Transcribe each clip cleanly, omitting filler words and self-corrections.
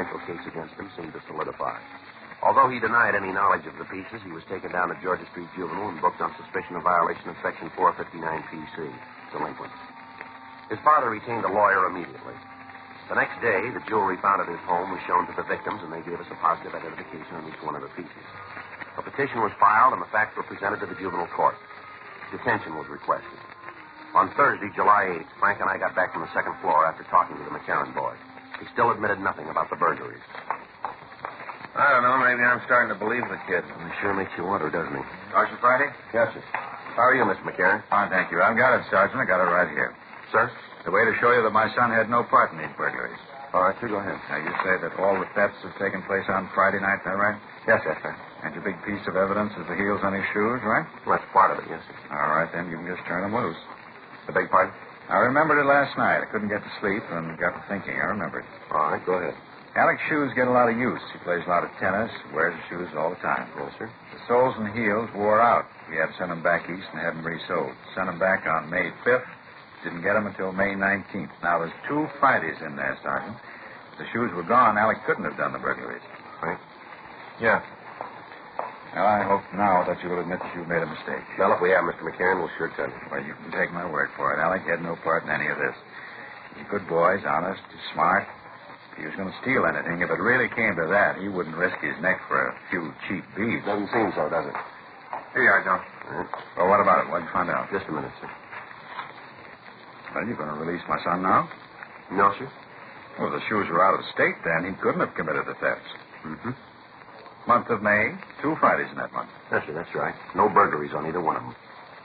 potential case against him seemed to solidify. Although he denied any knowledge of the pieces, he was taken down to Georgia Street Juvenile and booked on suspicion of violation of Section 459 PC, delinquent. His father retained a lawyer immediately. The next day, the jewelry found at his home was shown to the victims, and they gave us a positive identification on each one of the pieces. A petition was filed, and the facts were presented to the juvenile court. Detention was requested. On Thursday, July 8th, Frank and I got back from the second floor after talking to the McCarran boy. He still admitted nothing about the burglaries. I don't know. Maybe I'm starting to believe the kid. He sure makes you wonder, doesn't he? Sergeant Friday? Yes, sir. How are you, Mr. McCarran? Fine, thank you. I've got it, Sergeant. I got it right here. Sir? The way to show you that my son had no part in these burglaries. All right, sir, go ahead. Now, you say that all the thefts have taken place on Friday night, is that right? Yes, sir. And your big piece of evidence is the heels on his shoes, right? Well, that's part of it, yes, sir. All right, then you can just turn them loose. I beg pardon? I remembered it last night. I couldn't get to sleep and got to thinking. I remembered. All right, go ahead. Alec's shoes get a lot of use. He plays a lot of tennis, wears the shoes all the time. Yes, sir. The soles and heels wore out. We had to send them back east and have them resold. Sent them back on May 5th. Didn't get them until May 19th. Now, there's 2 Fridays in there, Sergeant. If the shoes were gone, Alec couldn't have done the burglaries. Right? Yeah. Well, I hope now that you will admit that you made a mistake. Well, if we have, Mr. McCarran, we'll sure tell you. Well, you can take my word for it. Alec had no part in any of this. He's a good boy. He's honest. He's smart. If he was going to steal anything, if it really came to that, he wouldn't risk his neck for a few cheap beads. Doesn't seem so, does it? Here you are, John. Well, what about it? What'd you find out? Just a minute, sir. Well, you're going to release my son now? No, sir. Well, if the shoes were out of state, then he couldn't have committed the thefts. Mm-hmm. Month of May, 2 Fridays in that month. Yes, sir, that's right. No burglaries on either one of them.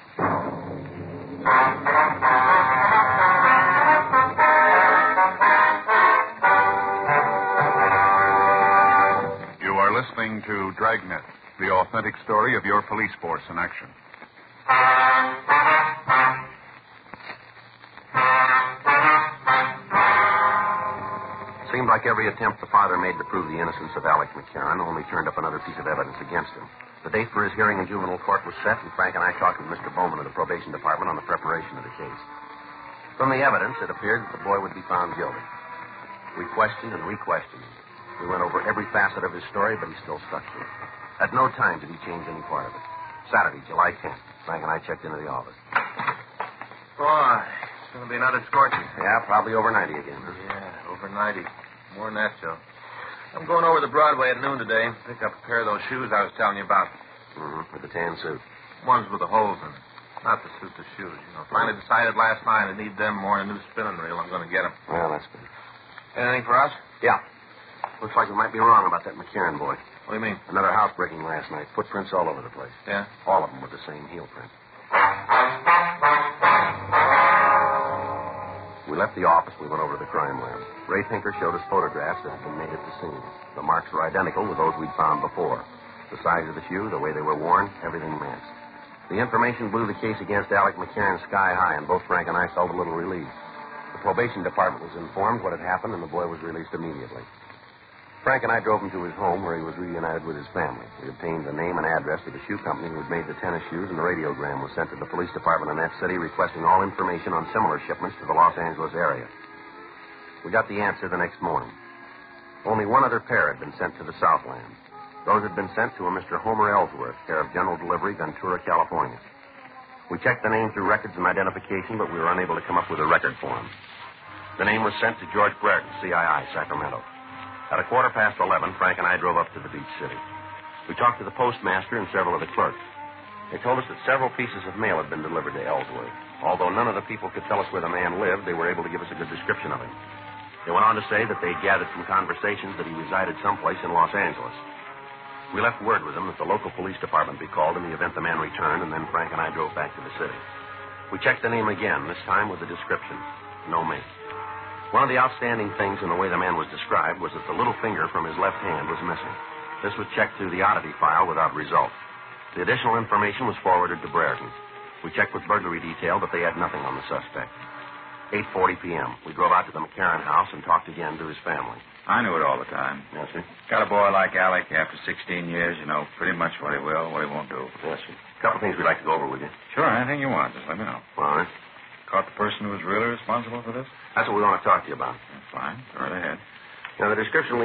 You are listening to Dragnet, the authentic story of your police force in action. Seemed like every attempt the father made to prove the innocence of Alec McCarran only turned up another piece of evidence against him. The date for his hearing in juvenile court was set, and Frank and I talked with Mr. Bowman of the probation department on the preparation of the case. From the evidence, it appeared that the boy would be found guilty. We questioned and re-questioned him. We went over every facet of his story, but he still stuck to it. At no time did he change any part of it. Saturday, July 10th, Frank and I checked into the office. Boy, it's going to be another scorching. Yeah, probably over 90 again, huh? Yeah, over 90. More than that, Joe. I'm going over to Broadway at noon today. Pick up a pair of those shoes I was telling you about. Mm-hmm, with the tan suit. Ones with the holes in them. Not the suit, the shoes. Finally decided last night I need them more than a new spinning reel. I'm going to get them. Well, that's good. Anything for us? Yeah. Looks like we might be wrong about that McCarran boy. What do you mean? Another housebreaking last night. Footprints all over the place. Yeah? All of them with the same heel print. We left the office. We went over to the crime lab. Ray Tinker showed us photographs that had been made at the scene. The marks were identical with those we'd found before. The size of the shoe, the way they were worn, everything matched. The information blew the case against Alec McCarran sky high, and both Frank and I felt a little relieved. The probation department was informed what had happened, and the boy was released immediately. Frank and I drove him to his home, where he was reunited with his family. We obtained the name and address of the shoe company who had made the tennis shoes, and the radiogram was sent to the police department in that city requesting all information on similar shipments to the Los Angeles area. We got the answer the next morning. Only one other pair had been sent to the Southland. Those had been sent to a Mr. Homer Ellsworth, care of General Delivery, Ventura, California. We checked the name through records and identification, but we were unable to come up with a record for him. The name was sent to George Brereton, CII, Sacramento. At 11:15, Frank and I drove up to the beach city. We talked to the postmaster and several of the clerks. They told us that several pieces of mail had been delivered to Ellsworth. Although none of the people could tell us where the man lived, they were able to give us a good description of him. They went on to say that they gathered from conversations that he resided someplace in Los Angeles. We left word with them that the local police department be called in the event the man returned, and then Frank and I drove back to the city. We checked the name again, this time with the description. No make. One of the outstanding things in the way the man was described was that the little finger from his left hand was missing. This was checked through the oddity file without result. The additional information was forwarded to Brereton. We checked with burglary detail, but they had nothing on the suspect. 8:40 p.m. We drove out to the McCarran house and talked again to his family. I knew it all the time. Yes, sir? Got a boy like Alec after 16 years, you know pretty much what he will, what he won't do. Yes, sir. A couple things we'd like to go over with you. Sure, anything you want. Just let me know. All right. Caught the person who was really responsible for this? That's what we want to talk to you about. Fine. Go right ahead. Now, the description